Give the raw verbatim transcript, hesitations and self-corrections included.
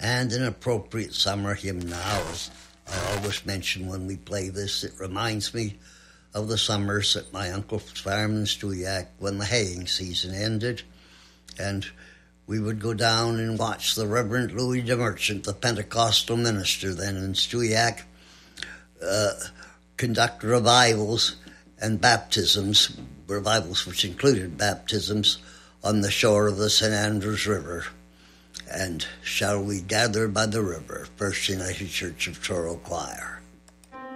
And an appropriate summer hymn now, as I always mention when we play this, it reminds me of the summers at my uncle's farm in Stewiacke when the haying season ended, and we would go down and watch the Reverend Louis de Merchant, the Pentecostal minister then in Stewiacke, uh, conduct revivals and baptisms, revivals which included baptisms, on the shore of the Saint Andrews River. And Shall We Gather by the River, First United Church of Truro Choir.